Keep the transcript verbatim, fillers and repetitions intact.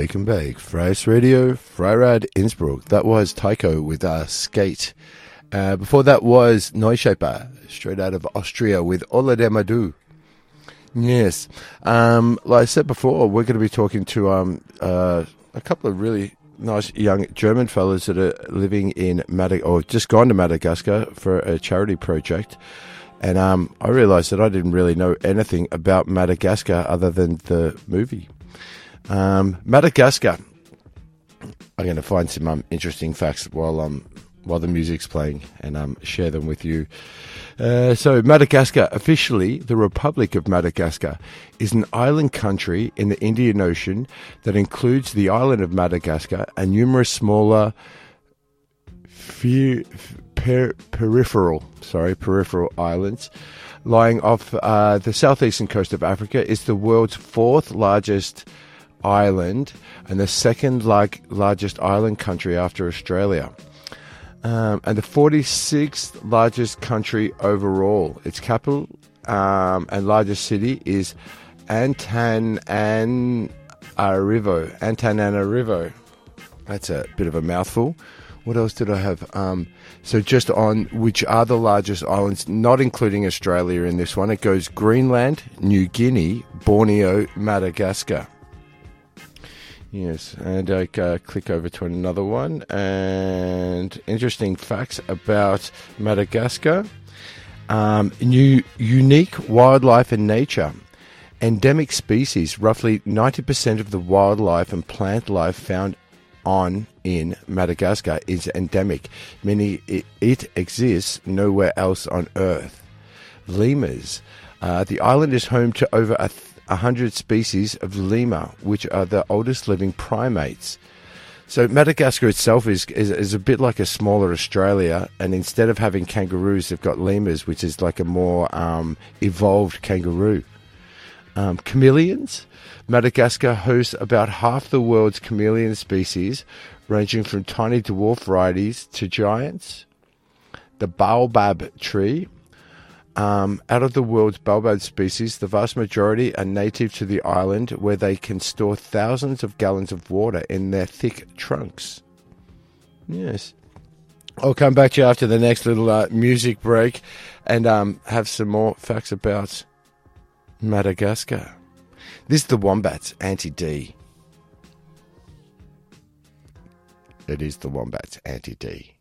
Welcome back. Freies Radio, Freirad Innsbruck. That was Tycho with uh, Skate. Uh, before that was Neuschaper, straight out of Austria with Ola de Madu. Yes. Um, like I said before, we're going to be talking to um, uh, a couple of really nice young German fellas that are living in Madagascar, or just gone to Madagascar for a charity project. And um, I realised that I didn't really know anything about Madagascar other than the movie. Um, Madagascar. I'm going to find some um, interesting facts while um while the music's playing and um share them with you. Uh, so Madagascar, officially the Republic of Madagascar, is an island country in the Indian Ocean that includes the island of Madagascar and numerous smaller fe- per- peripheral, sorry, peripheral islands. Lying off uh, the southeastern coast of Africa, is the world's fourth largest island and the second like largest island country after Australia, um, and the forty-sixth largest country overall. Its capital um, and largest city is Antananarivo. Antananarivo. That's a bit of a mouthful. What else did I have? Um, so just on which are the largest islands, not including Australia in this one, it goes Greenland, New Guinea, Borneo, Madagascar. Yes, and I uh, click over to another one. And interesting facts about Madagascar. Um, new unique wildlife and nature. Endemic species. Roughly ninety percent of the wildlife and plant life found on in Madagascar is endemic, meaning it, it exists nowhere else on Earth. Lemurs. Uh, the island is home to over a th- one hundred species of lemur, which are the oldest living primates. So Madagascar itself is, is is a bit like a smaller Australia, and instead of having kangaroos, they've got lemurs, which is like a more um, evolved kangaroo. Um, chameleons. Madagascar hosts about half the world's chameleon species, ranging from tiny dwarf varieties to giants. The baobab tree. Um, out of the world's baobab species, the vast majority are native to the island, where they can store thousands of gallons of water in their thick trunks. Yes. I'll come back to you after the next little uh, music break and um, have some more facts about Madagascar. This is the Wombats, Anti-D. It is the Wombats, Anti-D.